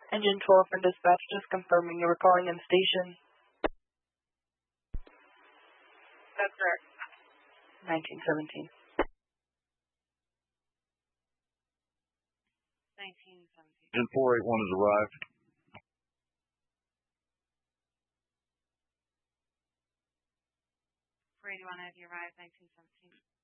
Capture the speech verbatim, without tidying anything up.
Engine twelve from dispatch, just confirming you were calling in station. That's correct. nineteen seventeen. nineteen seventeen. Engine four eight one has arrived. four eighty-one, have you arrived? nineteen seventeen.